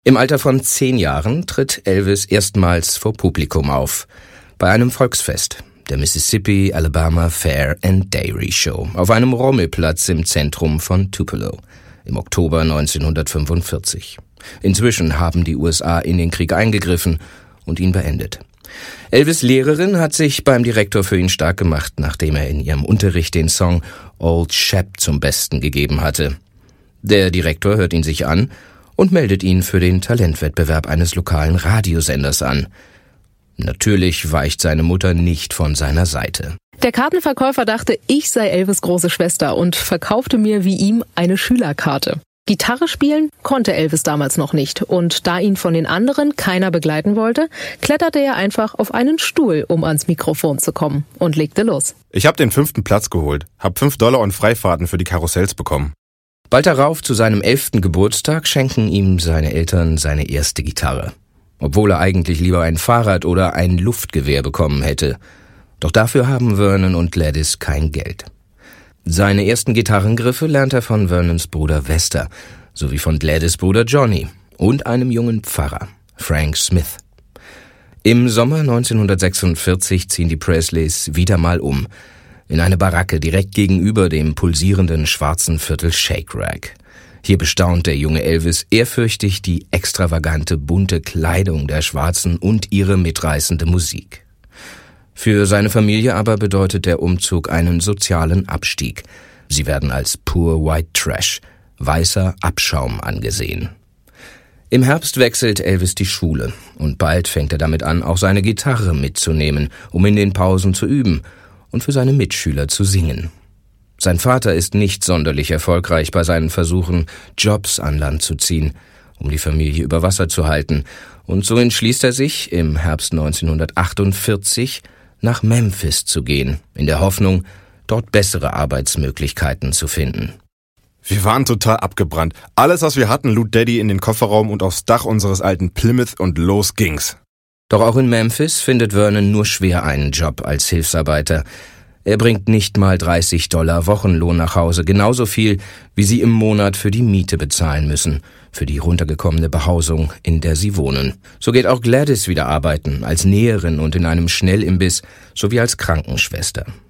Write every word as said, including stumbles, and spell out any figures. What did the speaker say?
Im Alter von zehn Jahren tritt Elvis erstmals vor Publikum auf. Bei einem Volksfest, der Mississippi Alabama Fair and Dairy Show, auf einem Rommelplatz im Zentrum von Tupelo, im Oktober neunzehnhundertfünfundvierzig. Inzwischen haben die U S A in den Krieg eingegriffen und ihn beendet. Elvis' Lehrerin hat sich beim Direktor für ihn stark gemacht, nachdem er in ihrem Unterricht den Song Old Shep zum Besten gegeben hatte. Der Direktor hört ihn sich an und meldet ihn für den Talentwettbewerb eines lokalen Radiosenders an. Natürlich weicht seine Mutter nicht von seiner Seite. Der Kartenverkäufer dachte, ich sei Elvis' große Schwester und verkaufte mir wie ihm eine Schülerkarte. Gitarre spielen konnte Elvis damals noch nicht und da ihn von den anderen keiner begleiten wollte, kletterte er einfach auf einen Stuhl, um ans Mikrofon zu kommen und legte los. Ich habe den fünften Platz geholt, hab fünf Dollar und Freifahrten für die Karussells bekommen. Bald darauf, zu seinem elften Geburtstag, schenken ihm seine Eltern seine erste Gitarre. Obwohl er eigentlich lieber ein Fahrrad oder ein Luftgewehr bekommen hätte. Doch dafür haben Vernon und Gladys kein Geld. Seine ersten Gitarrengriffe lernt er von Vernons Bruder Vester, sowie von Gladys' Bruder Johnny und einem jungen Pfarrer, Frank Smith. Im Sommer neunzehnhundertsechsundvierzig ziehen die Presleys wieder mal um, in eine Baracke direkt gegenüber dem pulsierenden schwarzen Viertel Shake Rack. Hier bestaunt der junge Elvis ehrfürchtig die extravagante, bunte Kleidung der Schwarzen und ihre mitreißende Musik. Für seine Familie aber bedeutet der Umzug einen sozialen Abstieg. Sie werden als Poor White Trash, weißer Abschaum angesehen. Im Herbst wechselt Elvis die Schule und bald fängt er damit an, auch seine Gitarre mitzunehmen, um in den Pausen zu üben und für seine Mitschüler zu singen. Sein Vater ist nicht sonderlich erfolgreich bei seinen Versuchen, Jobs an Land zu ziehen, um die Familie über Wasser zu halten, und so entschließt er sich, im Herbst neunzehnhundertachtundvierzig nach Memphis zu gehen, in der Hoffnung, dort bessere Arbeitsmöglichkeiten zu finden. Wir waren total abgebrannt. Alles, was wir hatten, lud Daddy in den Kofferraum und aufs Dach unseres alten Plymouth und los ging's. Doch auch in Memphis findet Vernon nur schwer einen Job als Hilfsarbeiter. Er bringt nicht mal dreißig Dollar Wochenlohn nach Hause, genauso viel, wie sie im Monat für die Miete bezahlen müssen, für die runtergekommene Behausung, in der sie wohnen. So geht auch Gladys wieder arbeiten, als Näherin und in einem Schnellimbiss sowie als Krankenschwester.